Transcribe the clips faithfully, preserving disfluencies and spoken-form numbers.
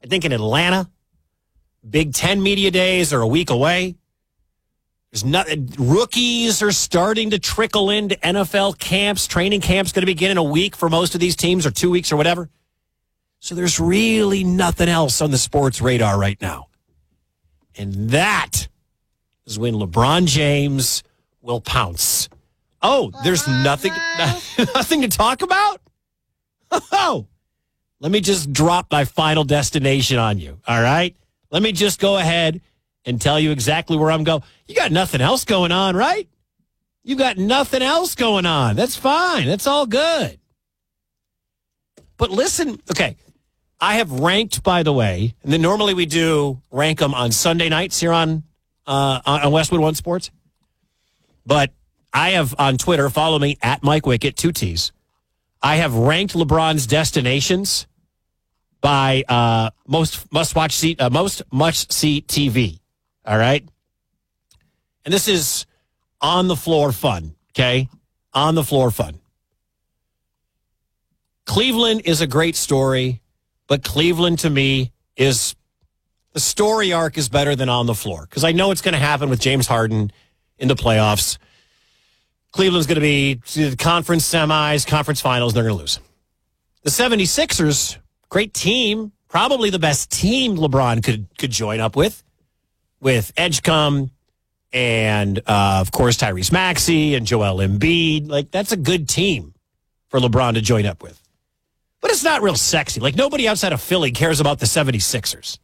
I think in Atlanta. Big Ten media days are a week away. There's not, rookies are starting to trickle into N F L camps. Training camp's going to begin in a week for most of these teams, or two weeks or whatever. So there's really nothing else on the sports radar right now. And that is when LeBron James will pounce. Oh, there's nothing, nothing to talk about? Oh, let me just drop my final destination on you, all right? Let me just go ahead and tell you exactly where I'm going. You got nothing else going on, right? You got nothing else going on. That's fine. That's all good. But listen, okay, I have ranked, by the way, and then normally we do rank them on Sunday nights here on, uh, on Westwood One Sports. But I have on Twitter, follow me at Mike Wickett, two T's. I have ranked LeBron's destinations by uh, most must watch see uh, most must see T V. All right, and this is on the floor fun. Okay, on the floor fun. Cleveland is a great story, but Cleveland to me is the story arc is better than on the floor because I know it's going to happen with James Harden in the playoffs. Cleveland's going to be the conference semis, conference finals, they're going to lose. The seventy-sixers, great team, probably the best team LeBron could could join up with, with Edgecombe and, uh, of course, Tyrese Maxey and Joel Embiid. Like, that's a good team for LeBron to join up with. But it's not real sexy. Like, nobody outside of Philly cares about the seventy-sixers.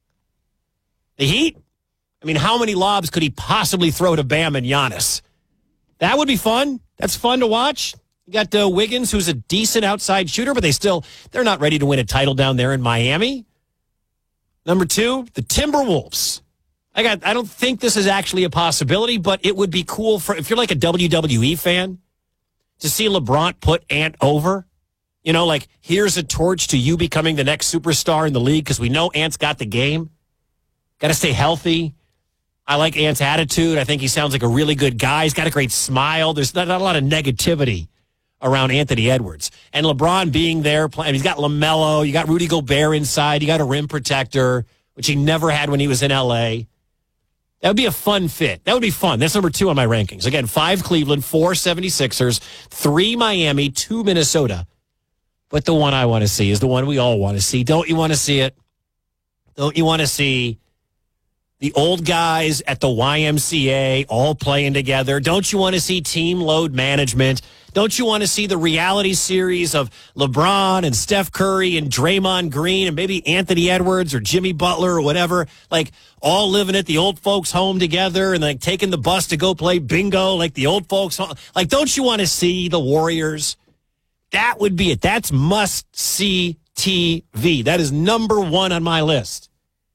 The Heat? I mean, how many lobs could he possibly throw to Bam and Giannis? That would be fun. That's fun to watch. You got uh, Wiggins, who's a decent outside shooter, but they still, they're not ready to win a title down there in Miami. Number two, the Timberwolves. I got, I don't think this is actually a possibility, but it would be cool for, if you're like a W W E fan, to see LeBron put Ant over. You know, like, here's a torch to you becoming the next superstar in the league, because we know Ant's got the game. Got to stay healthy. I like Ant's attitude. I think he sounds like a really good guy. He's got a great smile. There's not, not a lot of negativity around Anthony Edwards. And LeBron being there, playing, he's got LaMelo, you got Rudy Gobert inside, you got a rim protector, which he never had when he was in L A. That would be a fun fit. That would be fun. That's number two on my rankings. Again, five Cleveland, four seventy-sixers, three Miami, two Minnesota. But the one I want to see is the one we all want to see. Don't you want to see it? Don't you want to see the old guys at the Y M C A all playing together? Don't you want to see team load management? Don't you want to see the reality series of LeBron and Steph Curry and Draymond Green and maybe Anthony Edwards or Jimmy Butler or whatever, like all living at the old folks' home together and like taking the bus to go play bingo like the old folks' home? Like, don't you want to see the Warriors? That would be it. That's must-see T V. That is number one on my list.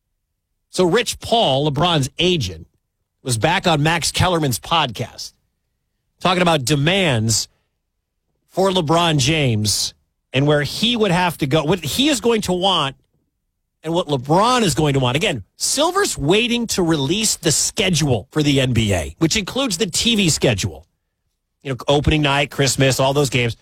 So Rich Paul, LeBron's agent, was back on Max Kellerman's podcast talking about demands for LeBron James and where he would have to go, what he is going to want and what LeBron is going to want. Again, Silver's waiting to release the schedule for the N B A, which includes the T V schedule. You know, opening night, Christmas, all those games.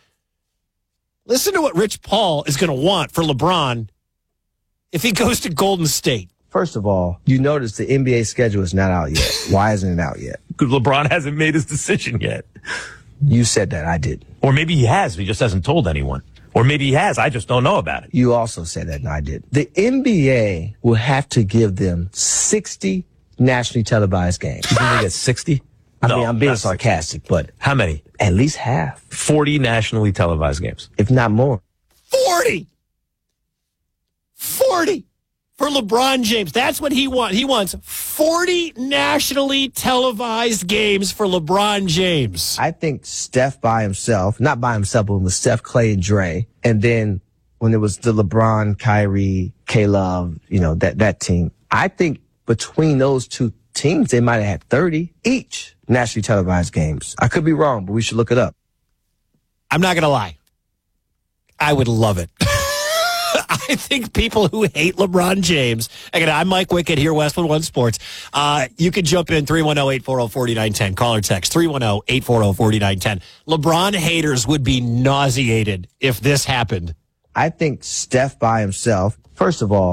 Listen to what Rich Paul is going to want for LeBron if he goes to Golden State. First of all, you notice the N B A schedule is not out yet. Why isn't it out yet? Because LeBron hasn't made his decision yet. You said that. I didn't. Or maybe he has, but he just hasn't told anyone. Or maybe he has, I just don't know about it. You also said that, and I didn't. The N B A will have to give them sixty nationally televised games. You think they get sixty? I no, mean, I'm being sarcastic, but how many? At least half. forty nationally televised games. If not more. forty! forty! For LeBron James. That's what he wants. He wants forty nationally televised games for LeBron James. I think Steph by himself, not by himself, but with Steph, Clay, and Dre. And then when it was the LeBron, Kyrie, K-Love, you know, that, that team, I think between those two teams, they might have had thirty each nationally televised games. I could be wrong, but we should look it up. I'm not going to lie. I would love it. I think people who hate LeBron James, again, I'm Mike Wickett here, Westwood One Sports. Uh, you can jump in three one zero, eight four zero, four nine one zero. Call or text three one zero, eight four zero, four nine one zero. LeBron haters would be nauseated if this happened. I think Steph by himself, first of all,